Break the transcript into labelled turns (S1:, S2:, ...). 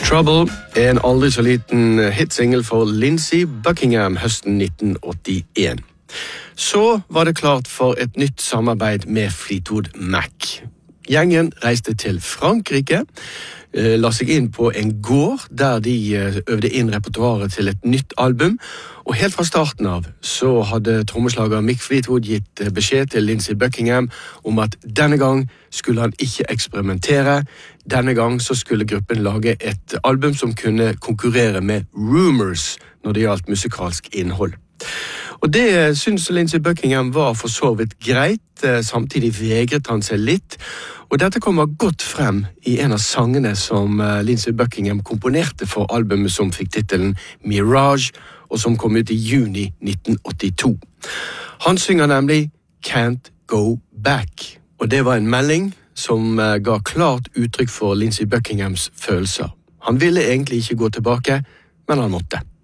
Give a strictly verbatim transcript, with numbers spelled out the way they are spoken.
S1: Trouble er en aldri så liten hitsingel for Lindsey Buckingham høsten nitten åttien. Så var det klart for et nytt samarbeid med Fleetwood Mac. Gjengen reiste til Frankrike, la seg inn på en gård der de øvde inn repertoaret til et nytt album, og helt fra starten av så hadde trommeslager Mick Fleetwood gitt beskjed til Lindsey Buckingham om at denne gang skulle han ikke eksperimentere. Denne gang så skulle gruppen lage et album som kunne konkurrere med Rumours når det gjaldt musikalsk innhold. Og det synes Lindsey Buckingham var for så vidt greit, samtidig vegret han seg litt, og dette kommer godt frem i en av sangene som Lindsey Buckingham komponerte for albumet som fikk titelen Mirage, og som kom ut i juni nitten åttito. Han synger nemlig Can't Go Back, og det var en melding som ga klart uttrykk for Lindsey Buckinghams følelser. Han ville egentlig ikke gå tilbake, men han måtte.